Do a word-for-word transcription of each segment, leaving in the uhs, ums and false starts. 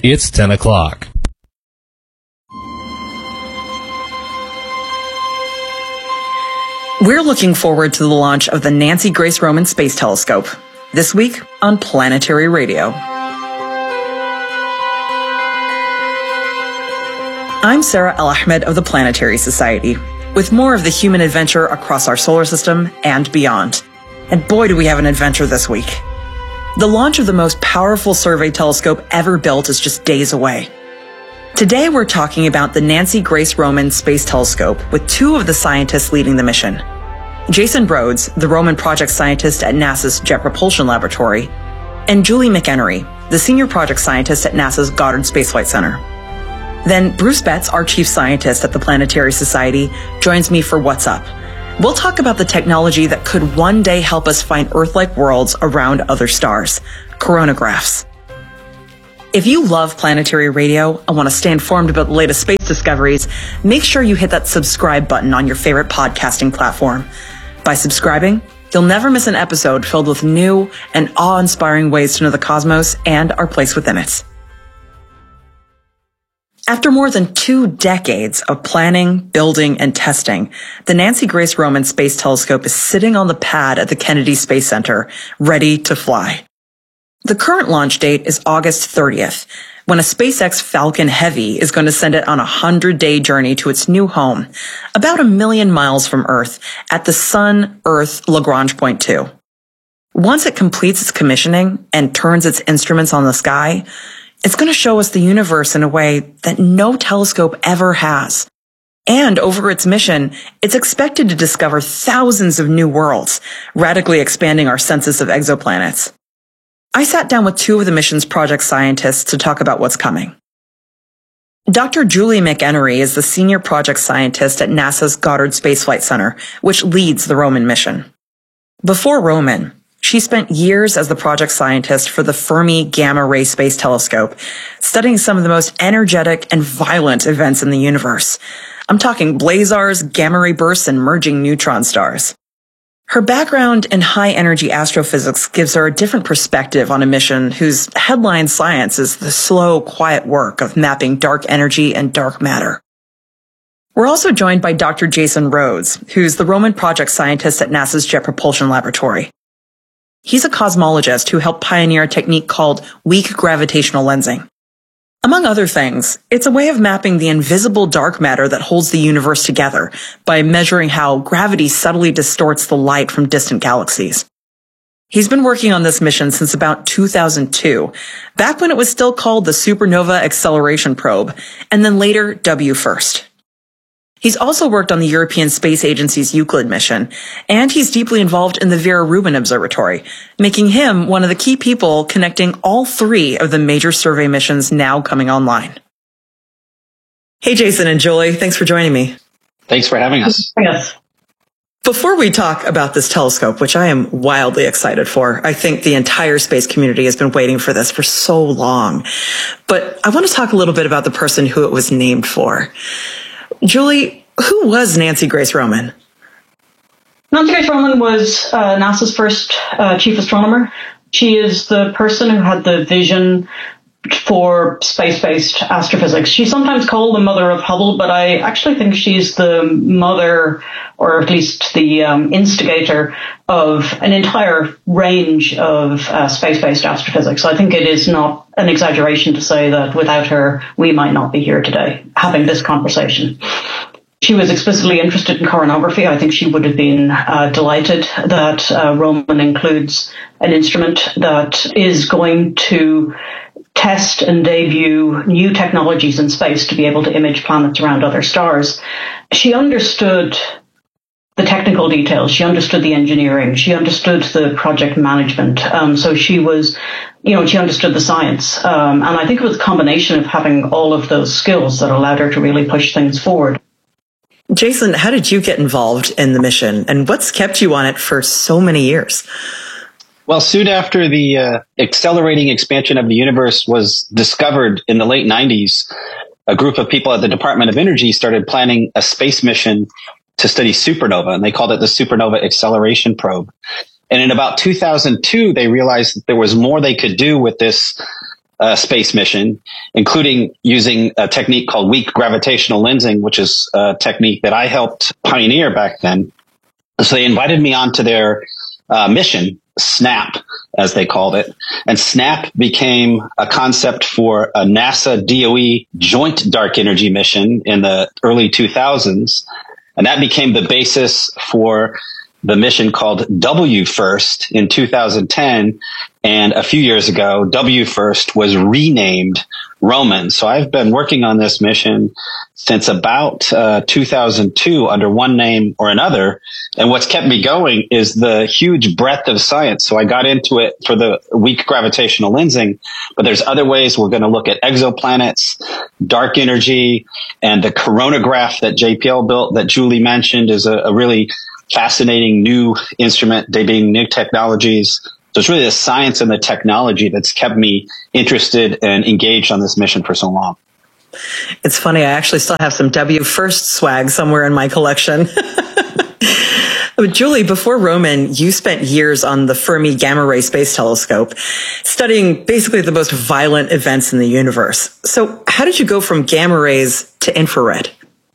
It's ten o'clock. We're looking forward to the launch of the Nancy Grace Roman Space Telescope this week on Planetary Radio. I'm Sarah El-Ahmed of the Planetary Society, with more of the human adventure across our solar system and beyond. And boy, do we have an adventure this week. The launch of the most powerful survey telescope ever built is just days away. Today, we're talking about the Nancy Grace Roman Space Telescope with two of the scientists leading the mission. Jason Rhodes, the Roman project scientist at NASA's Jet Propulsion Laboratory, and Julie McEnery, the senior project scientist at NASA's Goddard Space Flight Center. Then Bruce Betts, our chief scientist at the Planetary Society, joins me for What's Up. We'll talk about the technology that could one day help us find Earth-like worlds around other stars, coronagraphs. If you love Planetary Radio and want to stay informed about the latest space discoveries, make sure you hit that subscribe button on your favorite podcasting platform. By subscribing, you'll never miss an episode filled with new and awe-inspiring ways to know the cosmos and our place within it. After more than two decades of planning, building, and testing, the Nancy Grace Roman Space Telescope is sitting on the pad at the Kennedy Space Center, ready to fly. The current launch date is August thirtieth, when a SpaceX Falcon Heavy is going to send it on a hundred-day journey to its new home, about a million miles from Earth, at the Sun-Earth Lagrange Point two. Once it completes its commissioning and turns its instruments on the sky, it's going to show us the universe in a way that no telescope ever has. And over its mission, it's expected to discover thousands of new worlds, radically expanding our census of exoplanets. I sat down with two of the mission's project scientists to talk about what's coming. Doctor Julie McEnery is the senior project scientist at NASA's Goddard Space Flight Center, which leads the Roman mission. Before Roman, she spent years as the project scientist for the Fermi Gamma Ray Space Telescope, studying some of the most energetic and violent events in the universe. I'm talking blazars, gamma ray bursts, and merging neutron stars. Her background in high-energy astrophysics gives her a different perspective on a mission whose headline science is the slow, quiet work of mapping dark energy and dark matter. We're also joined by Doctor Jason Rhodes, who's the Roman project scientist at NASA's Jet Propulsion Laboratory. He's a cosmologist who helped pioneer a technique called weak gravitational lensing. Among other things, it's a way of mapping the invisible dark matter that holds the universe together by measuring how gravity subtly distorts the light from distant galaxies. He's been working on this mission since about two thousand two, back when it was still called the Supernova Acceleration Probe, and then later W FIRST. He's also worked on the European Space Agency's Euclid mission, and he's deeply involved in the Vera Rubin Observatory, making him one of the key people connecting all three of the major survey missions now coming online. Hey, Jason and Julie, thanks for joining me. Thanks for having us. Yes. Before we talk about this telescope, which I am wildly excited for, I think the entire space community has been waiting for this for so long. But I want to talk a little bit about the person who it was named for. Julie, who was Nancy Grace Roman? Nancy Grace Roman was uh, NASA's first uh, chief astronomer. She is the person who had the vision for space-based astrophysics. She's sometimes called the mother of Hubble, but I actually think she's the mother, or at least the um, instigator, of an entire range of uh, space-based astrophysics. I think it is not an exaggeration to say that without her, we might not be here today having this conversation. She was explicitly interested in coronagraphy. I think she would have been uh, delighted that uh, Roman includes an instrument that is going to test and debut new technologies in space to be able to image planets around other stars. She understood the technical details. She understood the engineering. She understood the project management. Um, so she was, you know, she understood the science. Um, and I think it was a combination of having all of those skills that allowed her to really push things forward. Jason, how did you get involved in the mission, and what's kept you on it for so many years? Well, soon after the uh, accelerating expansion of the universe was discovered in the late nineties, a group of people at the Department of Energy started planning a space mission to study supernova, and they called it the Supernova Acceleration Probe. And in about two thousand two, they realized that there was more they could do with this uh, space mission, including using a technique called weak gravitational lensing, which is a technique that I helped pioneer back then. So they invited me onto their uh, mission, SNAP, as they called it. And SNAP became a concept for a NASA D O E joint dark energy mission in the early two thousands. And that became the basis for the mission called W FIRST in two thousand ten. And a few years ago, W FIRST was renamed Roman. So I've been working on this mission since about uh, two thousand two under one name or another. And what's kept me going is the huge breadth of science. So I got into it for the weak gravitational lensing, but there's other ways. We're going to look at exoplanets, dark energy, and the coronagraph that J P L built that Julie mentioned is a, a really fascinating new instrument, debuting new technologies. So it's really the science and the technology that's kept me interested and engaged on this mission for so long. It's funny, I actually still have some W FIRST swag somewhere in my collection. Julie, before Roman, you spent years on the Fermi Gamma Ray Space Telescope, studying basically the most violent events in the universe. So how did you go from gamma rays to infrared?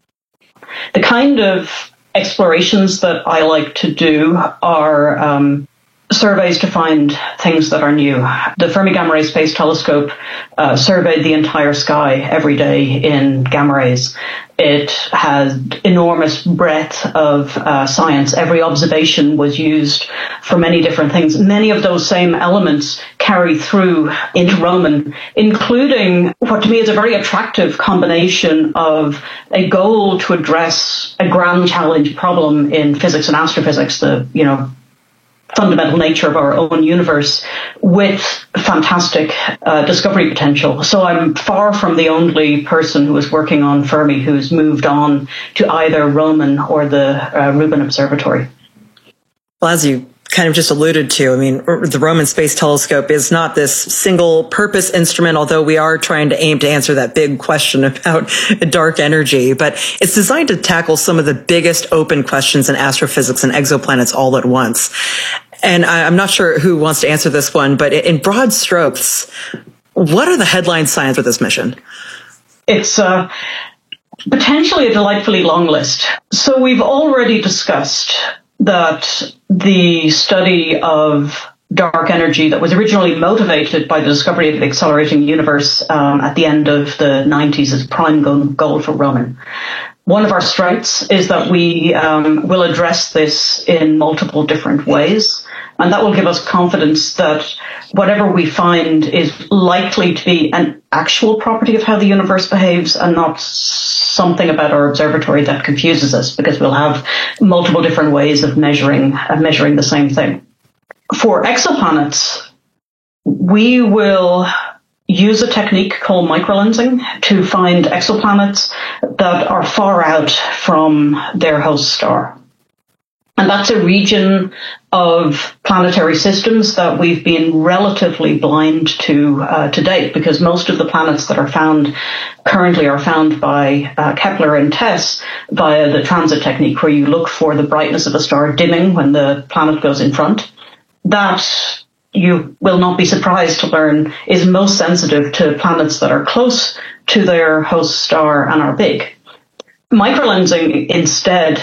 The kind of explorations that I like to do are um, surveys to find things that are new. The Fermi Gamma Ray Space Telescope uh, surveyed the entire sky every day in gamma rays. It has enormous breadth of uh, science. Every observation was used for many different things. Many of those same elements carry through into Roman, including what to me is a very attractive combination of a goal to address a grand challenge problem in physics and astrophysics, the, you know, fundamental nature of our own universe, with fantastic uh, discovery potential. So I'm far from the only person who is working on Fermi who's moved on to either Roman or the uh, Rubin Observatory. Well, as you kind of just alluded to, I mean, the Roman Space Telescope is not this single purpose instrument, although we are trying to aim to answer that big question about dark energy, but it's designed to tackle some of the biggest open questions in astrophysics and exoplanets all at once. And I'm not sure who wants to answer this one, but in broad strokes, what are the headline science for this mission? It's uh, potentially a delightfully long list. So we've already discussed that the study of dark energy that was originally motivated by the discovery of the accelerating universe um, at the end of the nineties is prime goal for Roman. One of our strengths is that we um, will address this in multiple different ways, and that will give us confidence that whatever we find is likely to be an actual property of how the universe behaves and not something about our observatory that confuses us, because we'll have multiple different ways of measuring uh, measuring the same thing. For exoplanets, we will use a technique called microlensing to find exoplanets that are far out from their host star. And that's a region of planetary systems that we've been relatively blind to uh, to date, because most of the planets that are found currently are found by uh, Kepler and TESS via the transit technique, where you look for the brightness of a star dimming when the planet goes in front. That, you will not be surprised to learn, is most sensitive to planets that are close to their host star and are big. Microlensing instead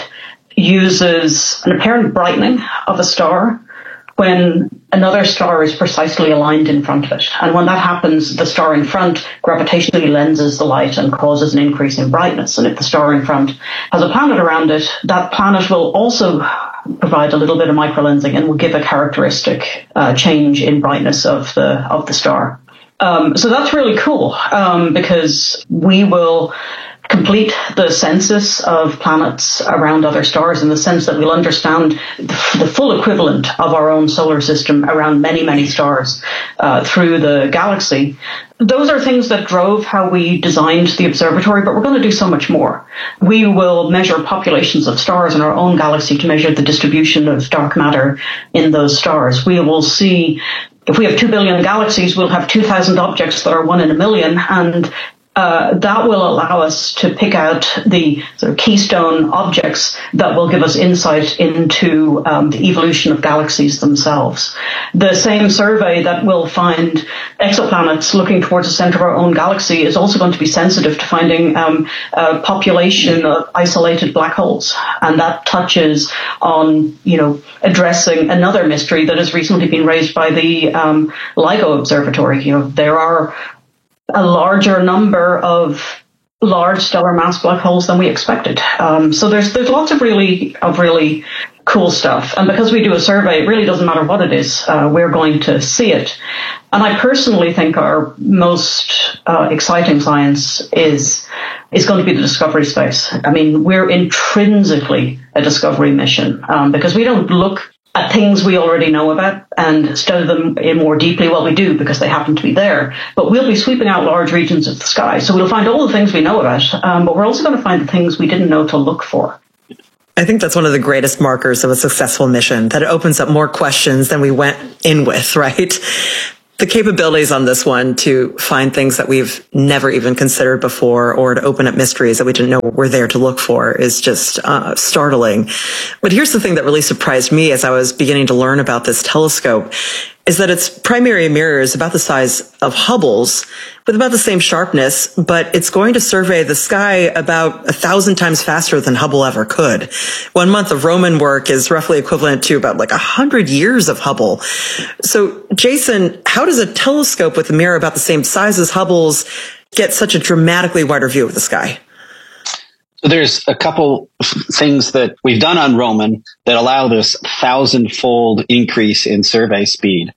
uses an apparent brightening of a star when another star is precisely aligned in front of it. And when that happens, the star in front gravitationally lenses the light and causes an increase in brightness. And if the star in front has a planet around it, that planet will also provide a little bit of microlensing and will give a characteristic uh, change in brightness of the of the star. Um, so that's really cool um, because we will complete the census of planets around other stars in the sense that we'll understand the, the full equivalent of our own solar system around many, many stars uh, through the galaxy. Those are things that drove how we designed the observatory, but we're going to do so much more. We will measure populations of stars in our own galaxy to measure the distribution of dark matter in those stars. We will see, if we have two billion galaxies, we'll have two thousand objects that are one in a million, and uh, that will allow us to pick out the sort of keystone objects that will give us insight into um, the evolution of galaxies themselves. The same survey that will find exoplanets looking towards the center of our own galaxy is also going to be sensitive to finding um, a population of isolated black holes. And that touches on, you know, addressing another mystery that has recently been raised by the um, LIGO Observatory. You know, there are a larger number of large stellar mass black holes than we expected. Um, so there's there's lots of really of really cool stuff. And because we do a survey, it really doesn't matter what it is. Uh, we're going to see it. And I personally think our most uh, exciting science is is going to be the discovery space. I mean, we're intrinsically a discovery mission um, because we don't look at things we already know about and study them in more deeply. Well, we do because they happen to be there, but we'll be sweeping out large regions of the sky. So we'll find all the things we know about, um, but we're also going to find the things we didn't know to look for. I think that's one of the greatest markers of a successful mission, that it opens up more questions than we went in with, right? The capabilities on this one to find things that we've never even considered before, or to open up mysteries that we didn't know were there to look for, is just uh, startling. But here's the thing that really surprised me as I was beginning to learn about this telescope, is that its primary mirror is about the size of Hubble's, with about the same sharpness, but it's going to survey the sky about a thousand times faster than Hubble ever could. One month of Roman work is roughly equivalent to about like a hundred years of Hubble. So, Jason, how does a telescope with a mirror about the same size as Hubble's get such a dramatically wider view of the sky? There's a couple things that we've done on Roman that allow this thousand-fold increase in survey speed.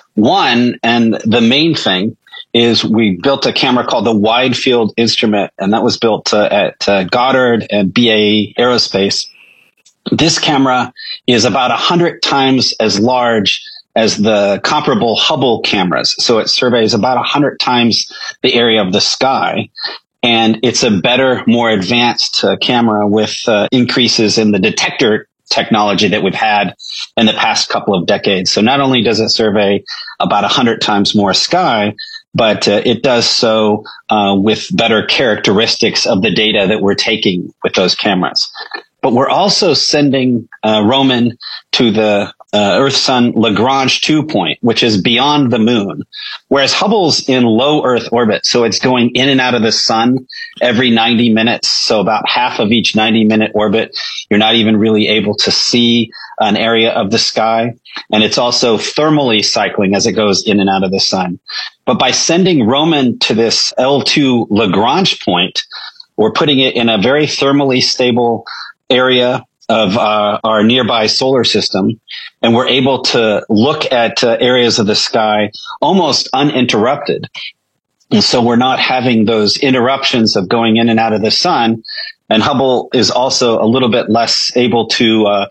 One, and the main thing, is we built a camera called the Wide Field Instrument, and that was built uh, at uh, Goddard and B A E Aerospace. This camera is about a hundred times as large as the comparable Hubble cameras. So it surveys about a hundred times the area of the sky. And it's a better, more advanced uh, camera with uh, increases in the detector technology that we've had in the past couple of decades. So not only does it survey about a hundred times more sky, but uh, it does so uh, with better characteristics of the data that we're taking with those cameras. But we're also sending uh, Roman to the uh, Earth-Sun Lagrange two point, which is beyond the moon, whereas Hubble's in low Earth orbit, so it's going in and out of the sun every ninety minutes. So about half of each ninety minute orbit, you're not even really able to see an area of the sky. And it's also thermally cycling as it goes in and out of the sun. But by sending Roman to this L two Lagrange point, we're putting it in a very thermally stable area of uh, our nearby solar system, and we're able to look at uh, areas of the sky almost uninterrupted. And so we're not having those interruptions of going in and out of the sun. And Hubble is also a little bit less able to uh,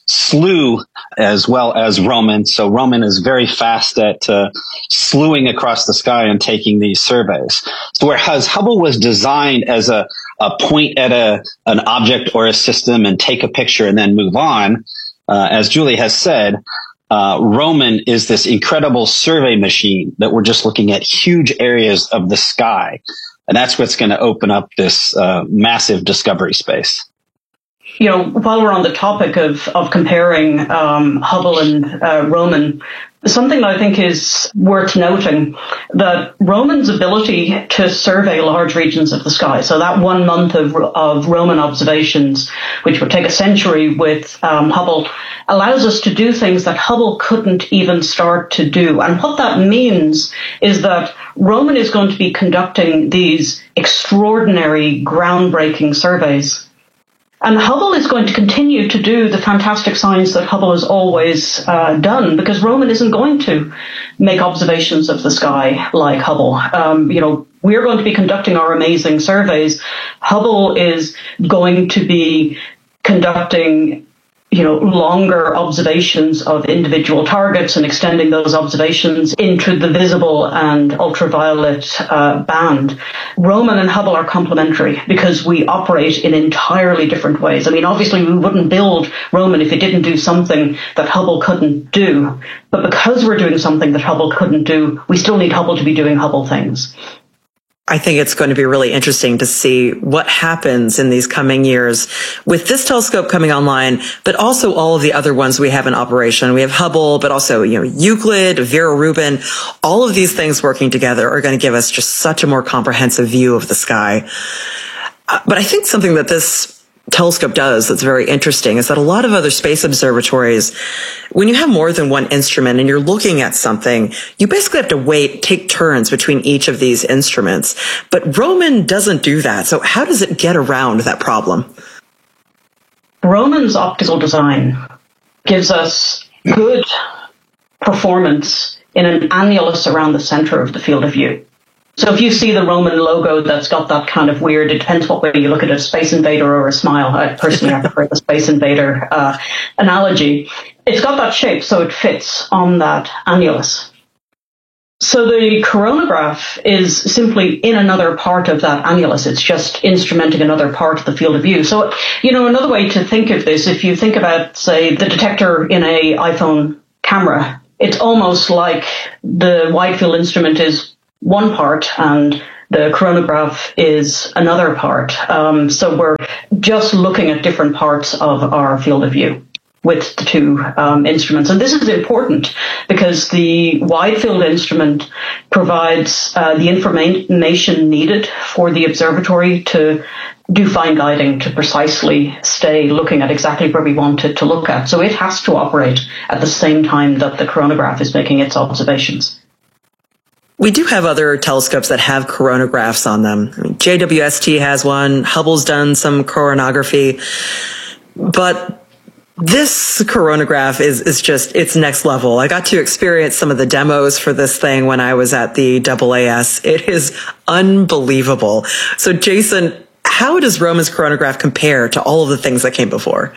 slew as well as Roman. So Roman is very fast at uh, slewing across the sky and taking these surveys. So whereas Hubble was designed as a, a point at a an object or a system and take a picture and then move on, uh, as Julie has said, uh, Roman is this incredible survey machine that we're just looking at huge areas of the sky. And that's what's going to open up this uh, massive discovery space. You know, while we're on the topic of, of comparing um, Hubble and uh, Roman, something that I think is worth noting, that Roman's ability to survey large regions of the sky, so that one month of, of Roman observations, which would take a century with um, Hubble, allows us to do things that Hubble couldn't even start to do. And what that means is that Roman is going to be conducting these extraordinary, groundbreaking surveys. And Hubble is going to continue to do the fantastic science that Hubble has always uh, done, because Roman isn't going to make observations of the sky like Hubble. Um, you know, we're going to be conducting our amazing surveys. Hubble is going to be conducting, you know, longer observations of individual targets and extending those observations into the visible and ultraviolet uh, band. Roman and Hubble are complementary because we operate in entirely different ways. I mean, obviously we wouldn't build Roman if it didn't do something that Hubble couldn't do. But because we're doing something that Hubble couldn't do, we still need Hubble to be doing Hubble things. I think it's going to be really interesting to see what happens in these coming years with this telescope coming online, but also all of the other ones we have in operation. We have Hubble, but also, you know, Euclid, Vera Rubin. All of these things working together are going to give us just such a more comprehensive view of the sky. Uh, but I think something that this telescope does that's very interesting is that a lot of other space observatories, when you have more than one instrument and you're looking at something, you basically have to wait, take turns between each of these instruments. But Roman doesn't do that. So how does it get around that problem? Roman's optical design gives us good performance in an annulus around the center of the field of view. So if you see the Roman logo that's got that kind of weird, it depends what way you look at it, a Space Invader or a smile. I personally I prefer the Space Invader uh, analogy. It's got that shape, so it fits on that annulus. So the coronagraph is simply in another part of that annulus. It's just instrumenting another part of the field of view. So, you know, another way to think of this, if you think about, say, the detector in a iPhone camera, it's almost like the wide field instrument is one part and the coronagraph is another part. Um, so we're just looking at different parts of our field of view with the two um, instruments. And this is important because the wide field instrument provides uh, the information needed for the observatory to do fine guiding, to precisely stay looking at exactly where we want it to look at. So it has to operate at the same time that the coronagraph is making its observations. We do have other telescopes that have coronagraphs on them. I mean, J W S T has one. Hubble's done some coronography. But this coronagraph is, is just, it's next level. I got to experience some of the demos for this thing when I was at the A A S. It is unbelievable. So, Jason, how does Roman's coronagraph compare to all of the things that came before?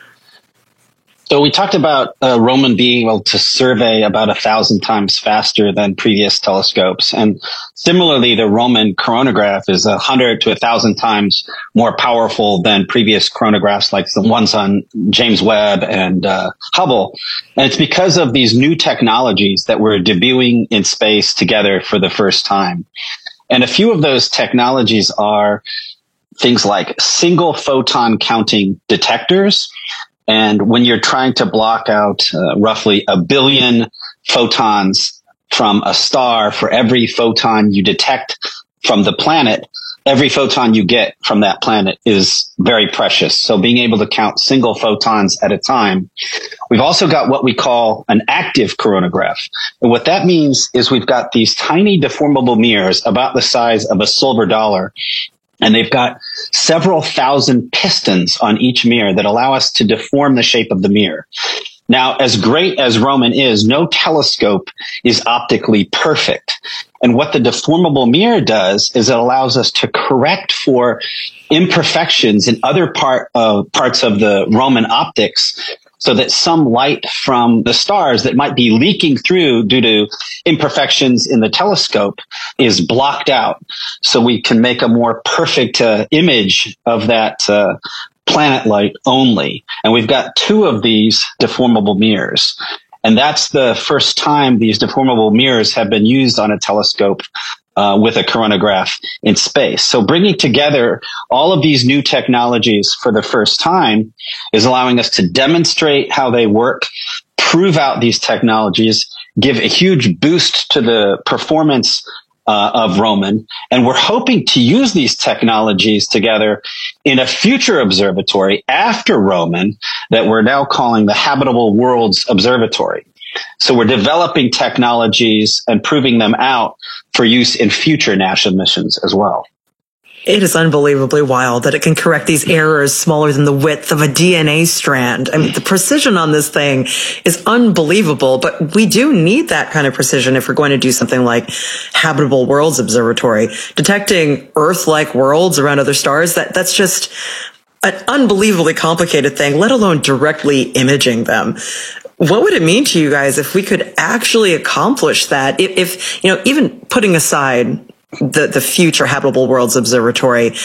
So we talked about uh, Roman being able to survey about a thousand times faster than previous telescopes. And similarly, the Roman coronagraph is a hundred to a thousand times more powerful than previous coronagraphs like the ones on James Webb and uh, Hubble. And it's because of these new technologies that we're debuting in space together for the first time. And a few of those technologies are things like single photon counting detectors. And when you're trying to block out uh, roughly a billion photons from a star for every photon you detect from the planet, every photon you get from that planet is very precious. So being able to count single photons at a time. We've also got what we call an active coronagraph. And what that means is we've got these tiny deformable mirrors about the size of a silver dollar. And they've got several thousand pistons on each mirror that allow us to deform the shape of the mirror. Now, as great as Roman is, no telescope is optically perfect. And what the deformable mirror does is it allows us to correct for imperfections in other part of, parts of the Roman optics, so that some light from the stars that might be leaking through due to imperfections in the telescope is blocked out. So we can make a more perfect uh, image of that uh, planet light only. And we've got two of these deformable mirrors. And that's the first time these deformable mirrors have been used on a telescope Uh, with a coronagraph in space. So bringing together all of these new technologies for the first time is allowing us to demonstrate how they work, prove out these technologies, give a huge boost to the performance uh, of Roman. And we're hoping to use these technologies together in a future observatory after Roman that we're now calling the Habitable Worlds Observatory. So we're developing technologies and proving them out for use in future NASA missions as well. It is unbelievably wild that it can correct these errors smaller than the width of a D N A strand. I mean, the precision on this thing is unbelievable, but we do need that kind of precision if we're going to do something like Habitable Worlds Observatory. Detecting Earth-like worlds around other stars, that that's just an unbelievably complicated thing, let alone directly imaging them. What would it mean to you guys if we could actually accomplish that? If, if you know, even putting aside the, the future Habitable Worlds Observatory,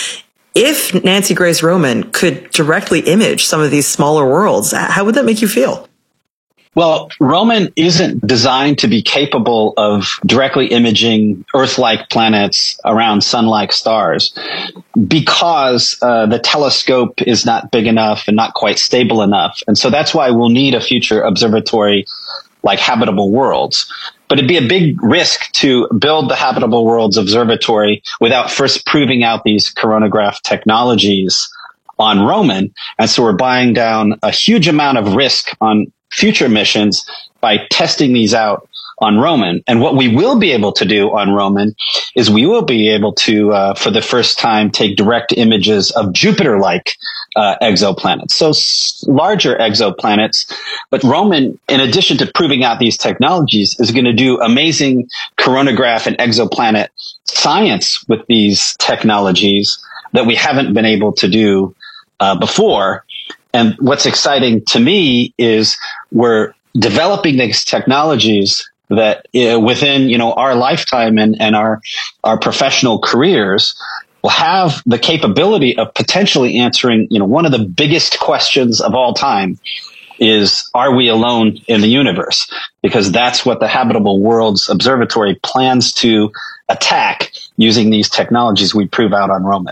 if Nancy Grace Roman could directly image some of these smaller worlds, how would that make you feel? Well, Roman isn't designed to be capable of directly imaging Earth-like planets around sun-like stars because uh, the telescope is not big enough and not quite stable enough. And so that's why we'll need a future observatory like Habitable Worlds. But it'd be a big risk to build the Habitable Worlds Observatory without first proving out these coronagraph technologies on Roman. And so we're buying down a huge amount of risk on future missions by testing these out on Roman. And what we will be able to do on Roman is we will be able to, uh, for the first time, take direct images of Jupiter-like uh, exoplanets. So s- larger exoplanets. But Roman, in addition to proving out these technologies, is going to do amazing coronagraph and exoplanet science with these technologies that we haven't been able to do uh, before. And what's exciting to me is we're developing these technologies that uh, within, you know, our lifetime and, and our, our professional careers will have the capability of potentially answering, you know, one of the biggest questions of all time is, are we alone in the universe? Because that's what the Habitable Worlds Observatory plans to attack using these technologies we prove out on Roman.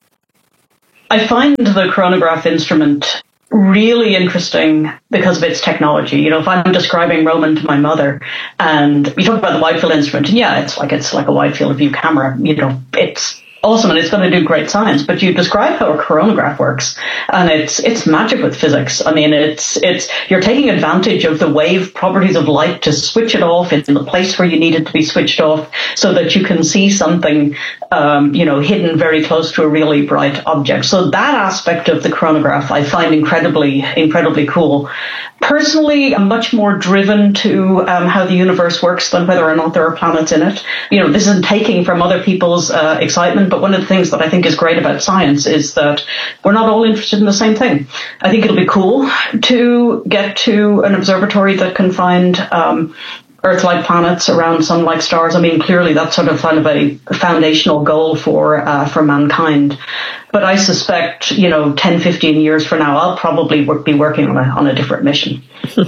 I find the coronagraph instrument really interesting because of its technology. You know, if I'm describing Roman to my mother and you talk about the wide field instrument, and yeah, it's like, it's like a wide field of view camera, you know, it's awesome and it's going to do great science, but you describe how a coronagraph works and it's it's magic with physics. I mean, it's it's you're taking advantage of the wave properties of light to switch it off in the place where you need it to be switched off so that you can see something um, you know, hidden very close to a really bright object. So that aspect of the coronagraph I find incredibly, incredibly cool. Personally, I'm much more driven to um, how the universe works than whether or not there are planets in it. You know, this isn't taking from other people's uh, excitement, but one of the things that I think is great about science is that we're not all interested in the same thing. I think it'll be cool to get to an observatory that can find um, Earth-like planets around sun-like stars. I mean, clearly that's sort of kind of a foundational goal for uh, for mankind. But I suspect, you know, ten, fifteen years from now, I'll probably work, be working on a, on a different mission.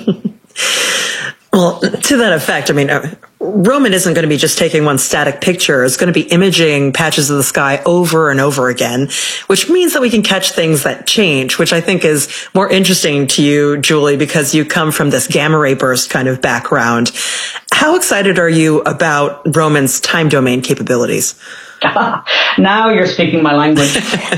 Well, to that effect, I mean, uh, Roman isn't going to be just taking one static picture. It's going to be imaging patches of the sky over and over again, which means that we can catch things that change, which I think is more interesting to you, Julie, because you come from this gamma ray burst kind of background. How excited are you about Roman's time domain capabilities? Now you're speaking my language.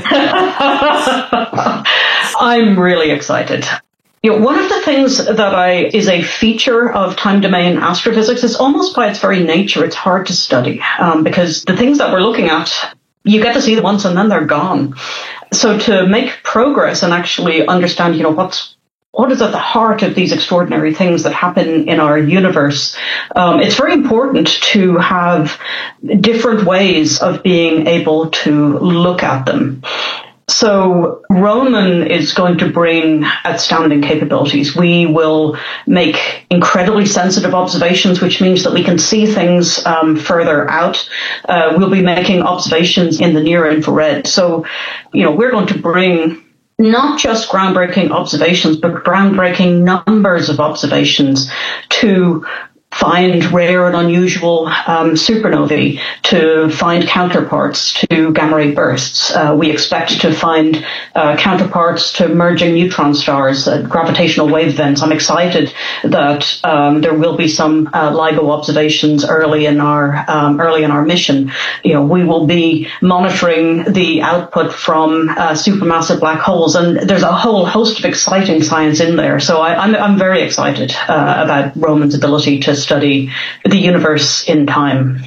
I'm really excited. You know, one of the things that I is a feature of time domain astrophysics is almost by its very nature, it's hard to study um, because the things that we're looking at, you get to see them once and then they're gone. So to make progress and actually understand, you know, what's what is at the heart of these extraordinary things that happen in our universe, um, it's very important to have different ways of being able to look at them. So Roman is going to bring outstanding capabilities. We will make incredibly sensitive observations, which means that we can see things um, further out. Uh, we'll be making observations in the near infrared. So, you know, we're going to bring not just groundbreaking observations, but groundbreaking numbers of observations to find rare and unusual um, supernovae, to find counterparts to gamma ray bursts. Uh, we expect to find uh, counterparts to merging neutron stars, uh, gravitational wave events. I'm excited that um, there will be some uh, LIGO observations early in our um, early in our mission. You know, we will be monitoring the output from uh, supermassive black holes, and there's a whole host of exciting science in there. So I, I'm I'm very excited uh, about Roman's ability to study the universe in time.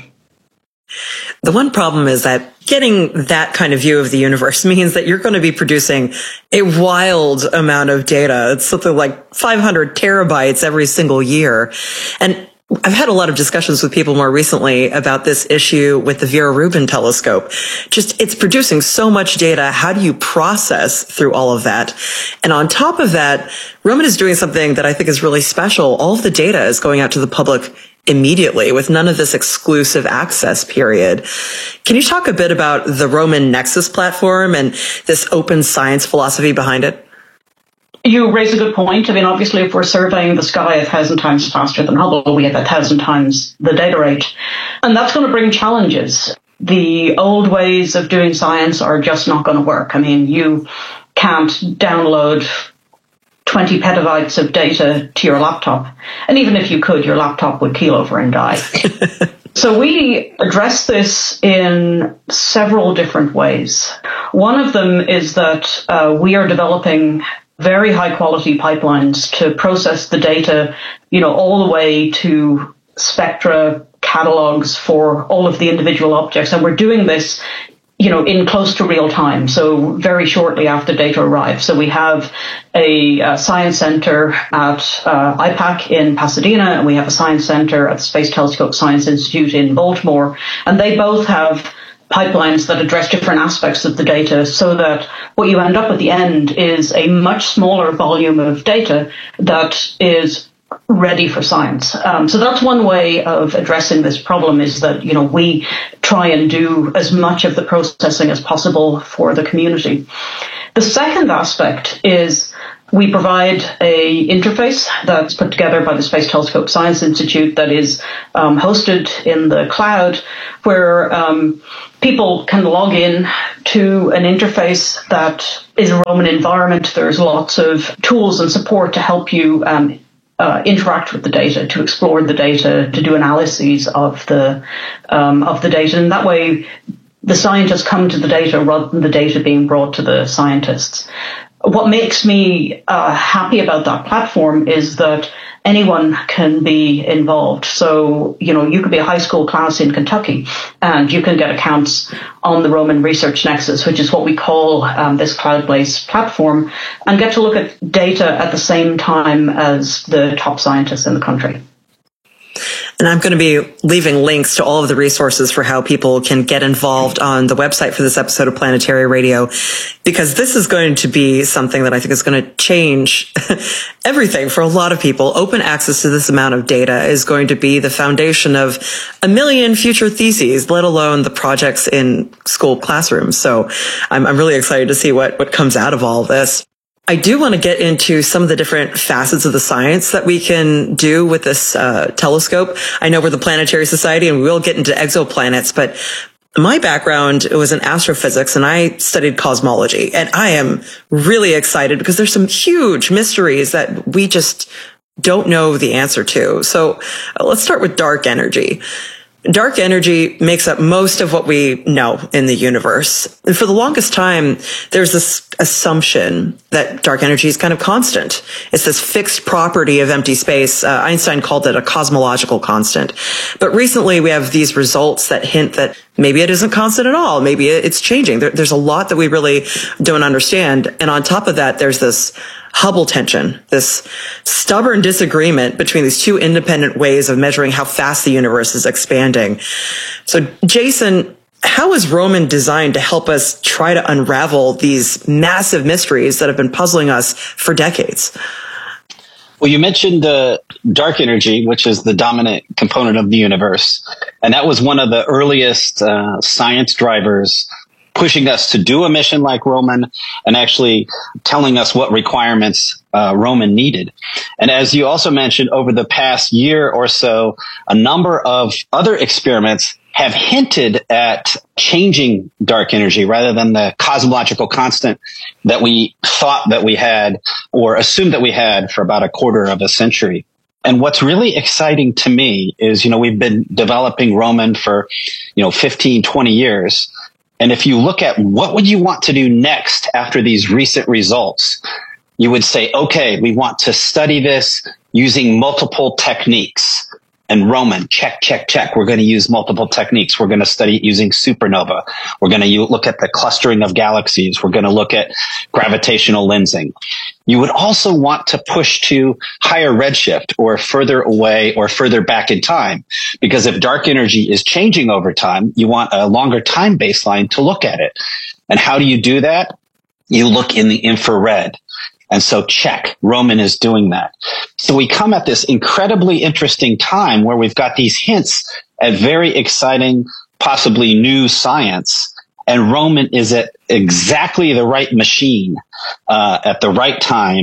The one problem is that getting that kind of view of the universe means that you're going to be producing a wild amount of data. It's something like five hundred terabytes every single year. And I've had a lot of discussions with people more recently about this issue with the Vera Rubin telescope. Just, it's producing so much data. How do you process through all of that? And on top of that, Roman is doing something that I think is really special. All of the data is going out to the public immediately with none of this exclusive access period. Can you talk a bit about the Roman Nexus platform and this open science philosophy behind it? You raise a good point. I mean, obviously, if we're surveying the sky a thousand times faster than Hubble, we have a thousand times the data rate. And that's going to bring challenges. The old ways of doing science are just not going to work. I mean, you can't download twenty petabytes of data to your laptop. And even if you could, your laptop would keel over and die. So we address this in several different ways. One of them is that uh, we are developing very high quality pipelines to process the data, you know, all the way to spectra catalogs for all of the individual objects. And we're doing this, you know, in close to real time. So very shortly after data arrives. So we have a, a science center at uh, I PAC in Pasadena, and we have a science center at the Space Telescope Science Institute in Baltimore. And they both have pipelines that address different aspects of the data, so that what you end up at the end is a much smaller volume of data that is ready for science. Um, so that's one way of addressing this problem, is that, you know, we try and do as much of the processing as possible for the community. The second aspect is we provide a interface that's put together by the Space Telescope Science Institute that is um, hosted in the cloud, where um, people can log in to an interface that is a Roman environment. There's lots of tools and support to help you um, uh, interact with the data, to explore the data, to do analyses of the um, of the data, and that way the scientists come to the data rather than the data being brought to the scientists. What makes me uh, happy about that platform is that anyone can be involved. So, you know, you could be a high school class in Kentucky and you can get accounts on the Roman Research Nexus, which is what we call um, this cloud-based platform, and get to look at data at the same time as the top scientists in the country. And I'm going to be leaving links to all of the resources for how people can get involved on the website for this episode of Planetary Radio, because this is going to be something that I think is going to change everything for a lot of people. Open access to this amount of data is going to be the foundation of a million future theses, let alone the projects in school classrooms. So I'm, I'm really excited to see what, what comes out of all of this. I do want to get into some of the different facets of the science that we can do with this uh, telescope. I know we're the Planetary Society and we will get into exoplanets, but my background was in astrophysics and I studied cosmology, and I am really excited because there's some huge mysteries that we just don't know the answer to. So uh, let's start with dark energy. Dark energy makes up most of what we know in the universe. And for the longest time, there's this assumption that dark energy is kind of constant. It's this fixed property of empty space. Uh, Einstein called it a cosmological constant. But recently we have these results that hint that maybe it isn't constant at all. Maybe it's changing. There, there's a lot that we really don't understand. And on top of that, there's this Hubble tension, this stubborn disagreement between these two independent ways of measuring how fast the universe is expanding. So, Jason, how is Roman designed to help us try to unravel these massive mysteries that have been puzzling us for decades? Well, you mentioned uh, dark energy, which is the dominant component of the universe. And that was one of the earliest uh, science drivers pushing us to do a mission like Roman and actually telling us what requirements uh, Roman needed. And as you also mentioned, over the past year or so, a number of other experiments have hinted at changing dark energy rather than the cosmological constant that we thought that we had or assumed that we had for about a quarter of a century. And what's really exciting to me is, you know, we've been developing Roman for, you know, fifteen, twenty years. And if you look at what would you want to do next after these recent results, you would say, okay, we want to study this using multiple techniques. And Roman, check, check, check. We're going to use multiple techniques. We're going to study it using supernova. We're going to look at the clustering of galaxies. We're going to look at gravitational lensing. You would also want to push to higher redshift or further away or further back in time, because if dark energy is changing over time, you want a longer time baseline to look at it. And how do you do that? You look in the infrared. And so check, Roman is doing that. So we come at this incredibly interesting time where we've got these hints at very exciting, possibly new science. And Roman is at exactly the right machine uh, at the right time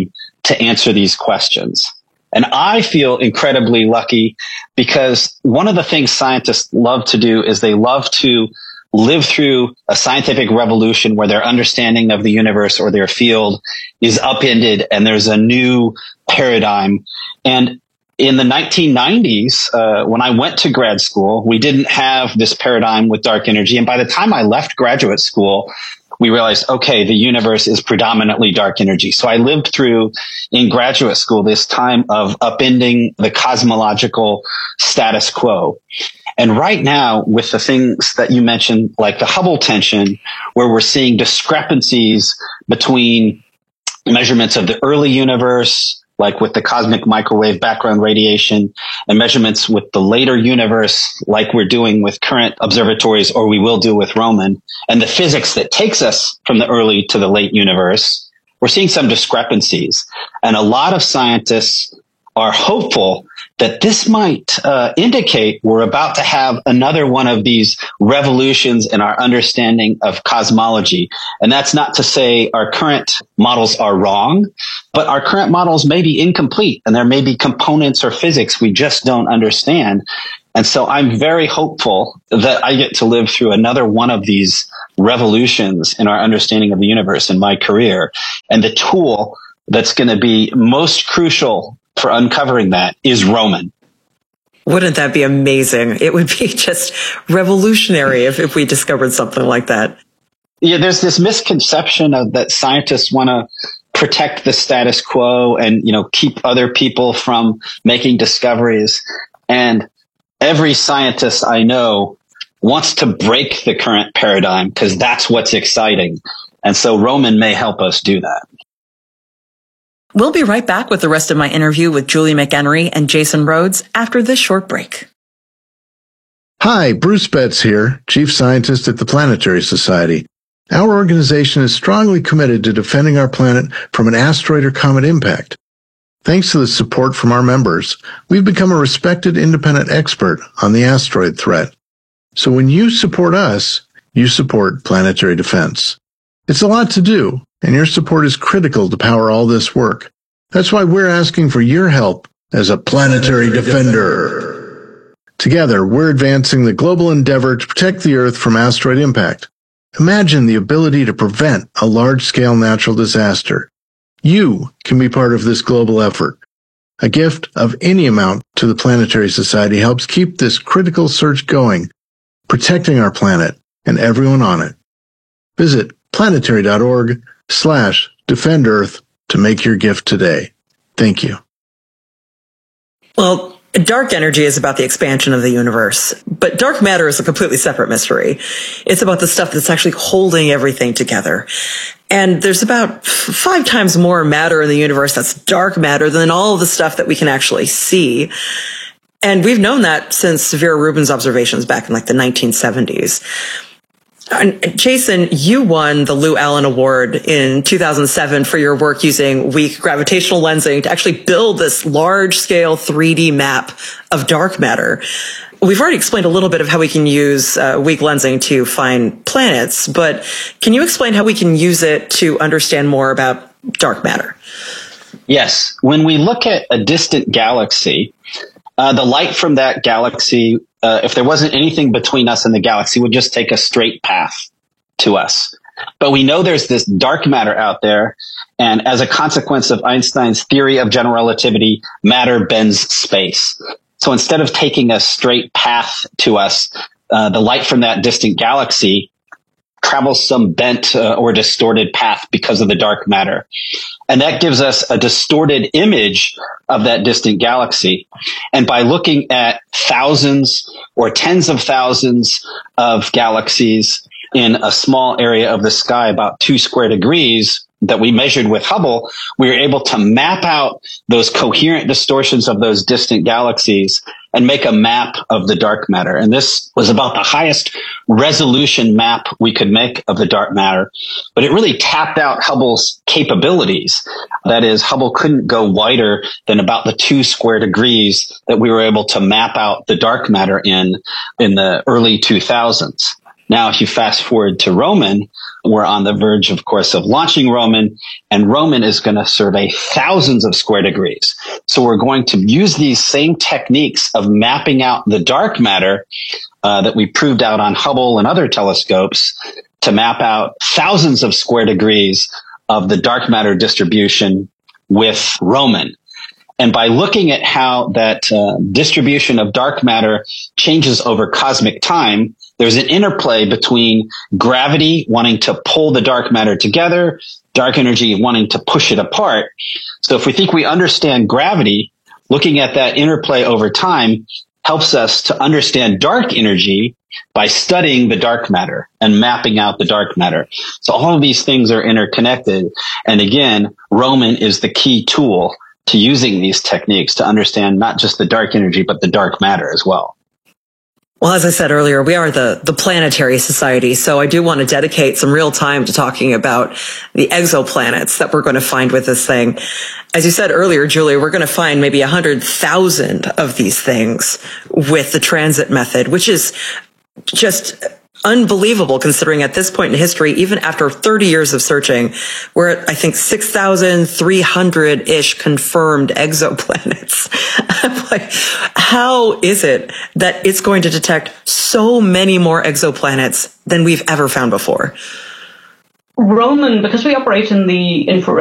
to answer these questions. And I feel incredibly lucky because one of the things scientists love to do is they love to live through a scientific revolution where their understanding of the universe or their field is upended and there's a new paradigm. And in the nineteen nineties, uh, when I went to grad school, we didn't have this paradigm with dark energy. And by the time I left graduate school, we realized, okay, the universe is predominantly dark energy. So I lived through in graduate school this time of upending the cosmological status quo. And right now, with the things that you mentioned, like the Hubble tension, where we're seeing discrepancies between measurements of the early universe, like with the cosmic microwave background radiation, and measurements with the later universe, like we're doing with current observatories, or we will do with Roman, and the physics that takes us from the early to the late universe, we're seeing some discrepancies. And a lot of scientists are hopeful that this might uh, indicate we're about to have another one of these revolutions in our understanding of cosmology. And that's not to say our current models are wrong, but our current models may be incomplete and there may be components or physics we just don't understand. And so I'm very hopeful that I get to live through another one of these revolutions in our understanding of the universe in my career. And the tool that's going to be most crucial for uncovering that is Roman. Wouldn't that be amazing? It would be just revolutionary if, if we discovered something like that. Yeah, there's this misconception of that scientists want to protect the status quo and, you know, keep other people from making discoveries. And every scientist I know wants to break the current paradigm because that's what's exciting. And so Roman may help us do that. We'll be right back with the rest of my interview with Julie McHenry and Jason Rhodes after this short break. Hi, Bruce Betts here, Chief Scientist at the Planetary Society. Our organization is strongly committed to defending our planet from an asteroid or comet impact. Thanks to the support from our members, we've become a respected independent expert on the asteroid threat. So when you support us, you support planetary defense. It's a lot to do, and your support is critical to power all this work. That's why we're asking for your help as a planetary defender. Together, we're advancing the global endeavor to protect the Earth from asteroid impact. Imagine the ability to prevent a large-scale natural disaster. You can be part of this global effort. A gift of any amount to the Planetary Society helps keep this critical search going, protecting our planet and everyone on it. Visit planetary.org slash defend Earth to make your gift today. Thank you. Well, dark energy is about the expansion of the universe, but dark matter is a completely separate mystery. It's about the stuff that's actually holding everything together. And there's about five times more matter in the universe that's dark matter than all of the stuff that we can actually see. And we've known that since Vera Rubin's observations back in like the nineteen seventies. And Jason, you won the Lou Allen Award in two thousand seven for your work using weak gravitational lensing to actually build this large-scale three D map of dark matter. We've already explained a little bit of how we can use uh, weak lensing to find planets, but can you explain how we can use it to understand more about dark matter? Yes. When we look at a distant galaxy, uh, the light from that galaxy, Uh, if there wasn't anything between us and the galaxy, would just take a straight path to us. But we know there's this dark matter out there. And as a consequence of Einstein's theory of general relativity, matter bends space. So instead of taking a straight path to us, uh, the light from that distant galaxy travels some bent uh, or distorted path because of the dark matter. And that gives us a distorted image of that distant galaxy. And by looking at thousands or tens of thousands of galaxies in a small area of the sky, about two square degrees, that we measured with Hubble, we were able to map out those coherent distortions of those distant galaxies and make a map of the dark matter. And this was about the highest resolution map we could make of the dark matter. But it really tapped out Hubble's capabilities. That is, Hubble couldn't go wider than about the two square degrees that we were able to map out the dark matter in, in the early two thousands. Now, if you fast forward to Roman, we're on the verge, of course, of launching Roman, and Roman is going to survey thousands of square degrees. So we're going to use these same techniques of mapping out the dark matter uh, that we proved out on Hubble and other telescopes to map out thousands of square degrees of the dark matter distribution with Roman. And by looking at how that uh, distribution of dark matter changes over cosmic time, there's an interplay between gravity wanting to pull the dark matter together, dark energy wanting to push it apart. So if we think we understand gravity, looking at that interplay over time helps us to understand dark energy by studying the dark matter and mapping out the dark matter. So all of these things are interconnected. And again, Roman is the key tool to using these techniques to understand not just the dark energy, but the dark matter as well. Well, as I said earlier, we are the, the Planetary Society, so I do want to dedicate some real time to talking about the exoplanets that we're going to find with this thing. As you said earlier, Julia, we're going to find maybe one hundred thousand of these things with the transit method, which is just unbelievable considering at this point in history, even after thirty years of searching, we're at, I think, six thousand three hundred-ish confirmed exoplanets. I'm like, how is it that it's going to detect so many more exoplanets than we've ever found before? Roman, because we operate in the infrared